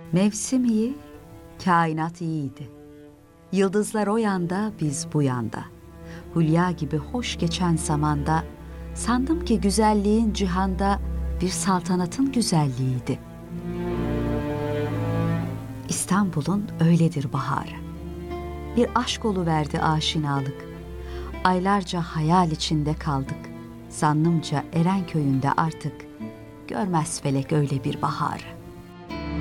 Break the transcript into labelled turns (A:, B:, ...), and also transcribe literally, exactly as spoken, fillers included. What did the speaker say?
A: Mevsim iyi, kainat iyiydi. Yıldızlar o yanda, biz bu yanda. Hülya gibi hoş geçen zamanda, sandım ki güzelliğin cihanda bir saltanatın güzelliğiydi. İstanbul'un öyledir baharı. Bir aşk oluverdi aşinalık. Aylarca hayal içinde kaldık. Zannımca Erenköy'ünde artık görmez felek öyle bir baharı.